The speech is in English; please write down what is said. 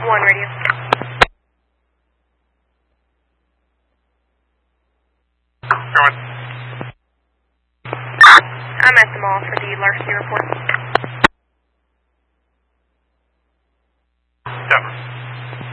1 radio. Go ahead. I'm at the mall for the Larceny report.